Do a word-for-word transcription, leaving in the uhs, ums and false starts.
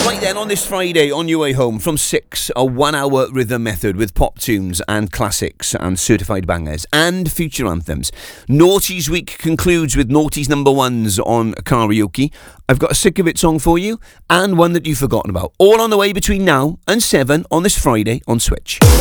Right then, on this Friday, on your way home from six, a one-hour rhythm method with pop tunes and classics and certified bangers and future anthems. Naughty's week concludes with Naughty's number ones on karaoke. I've got a Sick of It song for you and one that you've forgotten about. All on the way between now and seven on this Friday on Switch.